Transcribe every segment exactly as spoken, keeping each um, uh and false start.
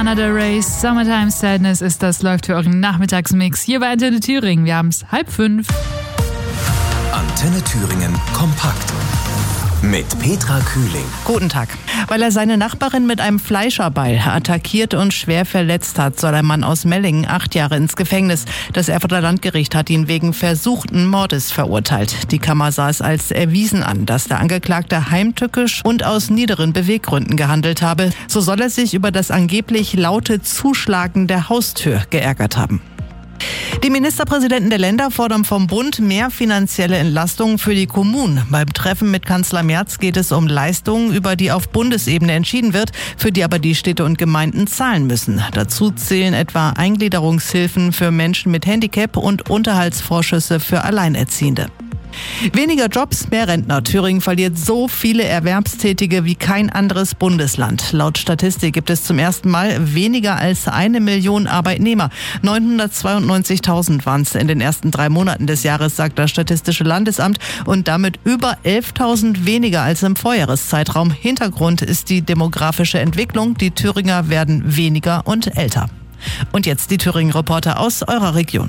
Lana Del Rey, Summertime Sadness ist das, läuft für euren Nachmittagsmix hier bei Antenne Thüringen. Wir haben es halb fünf. Antenne Thüringen kompakt mit Petra Kühling. Guten Tag. Weil er seine Nachbarin mit einem Fleischerbeil attackiert und schwer verletzt hat, soll ein Mann aus Mellingen acht Jahre ins Gefängnis. Das Erfurter Landgericht hat ihn wegen versuchten Mordes verurteilt. Die Kammer sah es als erwiesen an, dass der Angeklagte heimtückisch und aus niederen Beweggründen gehandelt habe. So soll er sich über das angeblich laute Zuschlagen der Haustür geärgert haben. Die Ministerpräsidenten der Länder fordern vom Bund mehr finanzielle Entlastungen für die Kommunen. Beim Treffen mit Kanzler Merz geht es um Leistungen, über die auf Bundesebene entschieden wird, für die aber die Städte und Gemeinden zahlen müssen. Dazu zählen etwa Eingliederungshilfen für Menschen mit Handicap und Unterhaltsvorschüsse für Alleinerziehende. Weniger Jobs, mehr Rentner. Thüringen verliert so viele Erwerbstätige wie kein anderes Bundesland. Laut Statistik gibt es zum ersten Mal weniger als eine Million Arbeitnehmer. neunhundertzweiundneunzigtausend waren es in den ersten drei Monaten des Jahres, sagt das Statistische Landesamt, und damit über elftausend weniger als im Vorjahreszeitraum. Hintergrund ist die demografische Entwicklung. Die Thüringer werden weniger und älter. Und jetzt die Thüringen-Reporter aus eurer Region.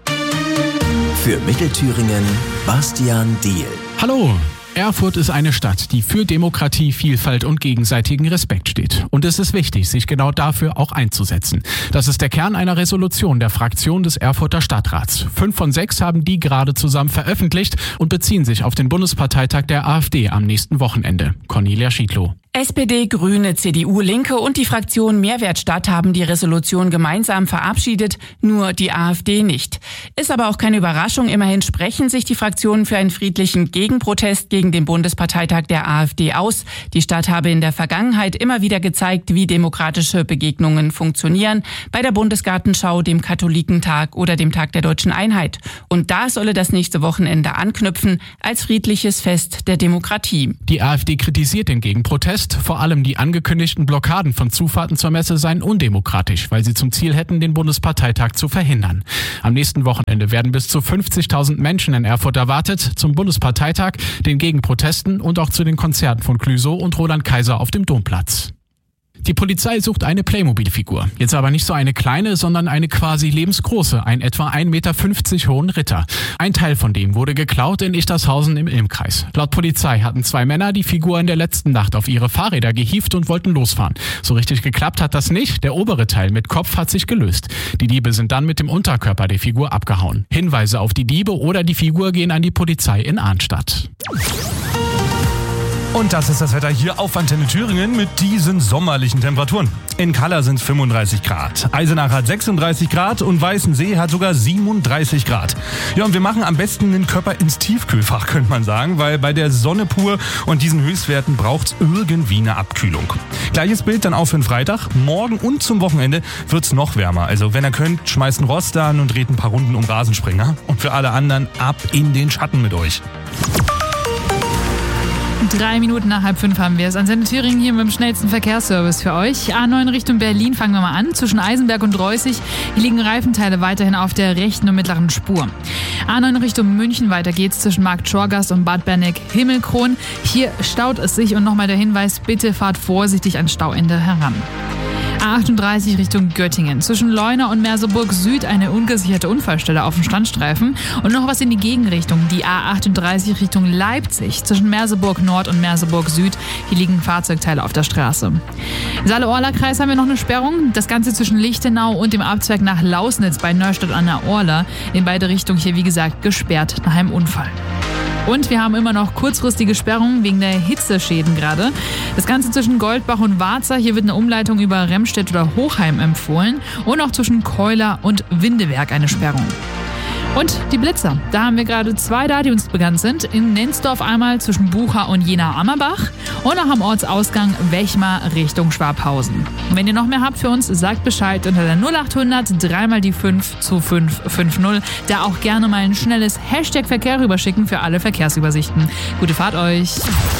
Für Mittelthüringen Bastian Diehl. Hallo! Erfurt ist eine Stadt, die für Demokratie, Vielfalt und gegenseitigen Respekt steht. Und es ist wichtig, sich genau dafür auch einzusetzen. Das ist der Kern einer Resolution der Fraktion des Erfurter Stadtrats. Fünf von sechs haben die gerade zusammen veröffentlicht und beziehen sich auf den Bundesparteitag der AfD am nächsten Wochenende. Cornelia Schiedlow. S P D, Grüne, C D U, Linke und die Fraktion Mehrwertstadt haben die Resolution gemeinsam verabschiedet, nur die AfD nicht. Ist aber auch keine Überraschung, immerhin sprechen sich die Fraktionen für einen friedlichen Gegenprotest gegen den Bundesparteitag der AfD aus. Die Stadt habe in der Vergangenheit immer wieder gezeigt, wie demokratische Begegnungen funktionieren, bei der Bundesgartenschau, dem Katholikentag oder dem Tag der Deutschen Einheit. Und da solle das nächste Wochenende anknüpfen, als friedliches Fest der Demokratie. Die AfD kritisiert den Gegenprotest. Vor allem die angekündigten Blockaden von Zufahrten zur Messe seien undemokratisch, weil sie zum Ziel hätten, den Bundesparteitag zu verhindern. Am nächsten Wochenende werden bis zu fünfzigtausend Menschen in Erfurt erwartet, zum Bundesparteitag, den Gegenprotesten und auch zu den Konzerten von Clouseau und Roland Kaiser auf dem Domplatz. Die Polizei sucht eine Playmobil-Figur. Jetzt aber nicht so eine kleine, sondern eine quasi lebensgroße, einen etwa ein Meter fünfzig hohen Ritter. Ein Teil von dem wurde geklaut in Ichtershausen im Ilmkreis. Laut Polizei hatten zwei Männer die Figur in der letzten Nacht auf ihre Fahrräder gehievt und wollten losfahren. So richtig geklappt hat das nicht. Der obere Teil mit Kopf hat sich gelöst. Die Diebe sind dann mit dem Unterkörper der Figur abgehauen. Hinweise auf die Diebe oder die Figur gehen an die Polizei in Arnstadt. Und das ist das Wetter hier auf Antenne Thüringen mit diesen sommerlichen Temperaturen. In Kalla sind es fünfunddreißig Grad, Eisenach hat sechsunddreißig Grad und Weißensee hat sogar siebenunddreißig Grad. Ja, und wir machen am besten den Körper ins Tiefkühlfach, könnte man sagen, weil bei der Sonne pur und diesen Höchstwerten braucht's irgendwie eine Abkühlung. Gleiches Bild dann auch für den Freitag. Morgen und zum Wochenende wird's noch wärmer. Also wenn ihr könnt, schmeißt einen Rost an und dreht ein paar Runden um Rasensprenger. Und für alle anderen ab in den Schatten mit euch. Drei Minuten nach halb fünf haben wir es. Antenne Thüringen hier mit dem schnellsten Verkehrsservice für euch. A neun Richtung Berlin fangen wir mal an. Zwischen Eisenberg und Reußig. Hier liegen Reifenteile weiterhin auf der rechten und mittleren Spur. A neun Richtung München, weiter geht's zwischen Markt Schorgast und Bad Berneck-Himmelkron. Hier staut es sich und nochmal der Hinweis, bitte fahrt vorsichtig ans Stauende heran. A achtunddreißig Richtung Göttingen. Zwischen Leuna und Merseburg Süd eine ungesicherte Unfallstelle auf dem Standstreifen. Und noch was in die Gegenrichtung. Die A achtunddreißig Richtung Leipzig. Zwischen Merseburg Nord und Merseburg Süd. Hier liegen Fahrzeugteile auf der Straße. Im Saale-Orla-Kreis haben wir noch eine Sperrung. Das Ganze zwischen Lichtenau und dem Abzweig nach Lausnitz bei Neustadt an der Orla. In beide Richtungen hier, wie gesagt, gesperrt nach einem Unfall. Und wir haben immer noch kurzfristige Sperrungen wegen der Hitzeschäden gerade. Das Ganze zwischen Goldbach und Warza. Hier wird eine Umleitung über Remstedt oder Hochheim empfohlen. Und auch zwischen Keuler und Windewerk eine Sperrung. Und die Blitzer. Da haben wir gerade zwei da, die uns bekannt sind. In Nenzdorf einmal zwischen Bucha und Jena-Ammerbach. Und auch am Ortsausgang Wechmar Richtung Schwabhausen. Und wenn ihr noch mehr habt für uns, sagt Bescheid unter der null achthundert dreimal die fünf zu fünf fünf null. Da auch gerne mal ein schnelles Hashtag Verkehr rüberschicken für alle Verkehrsübersichten. Gute Fahrt euch.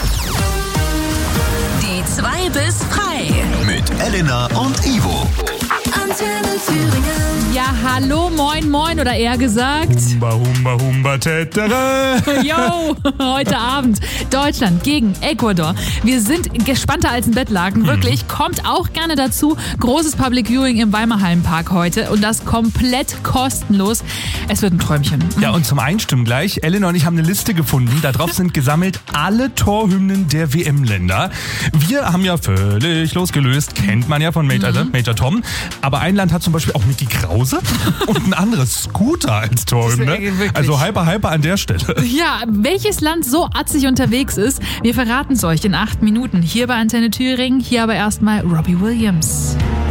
Die zwei bis frei. Mit Elena und Ivo. Antenne Thüringen. Ja, hallo, moin. Moin Moin oder eher gesagt Humba, humba, humba, tetere. Yo, heute Abend Deutschland gegen Ecuador. Wir sind gespannter als ein Bettlaken, wirklich. Kommt auch gerne dazu. Großes Public Viewing im Weimerhallenpark heute und das komplett kostenlos. Es wird ein Träumchen. Ja, und zum Einstimmen gleich. Eleanor und ich haben eine Liste gefunden. Da drauf sind gesammelt alle Torhymnen der W M-Länder. Wir haben ja völlig losgelöst. Kennt man ja von Major, mhm. Major Tom. Aber ein Land hat zum Beispiel auch Micky Krause und ein anderes Scooter als Torhymne. Also hyper, hyper an der Stelle. Ja, welches Land so atzig unterwegs ist, wir verraten es euch in acht Minuten. Hier bei Antenne Thüringen, hier aber erstmal Robbie Williams.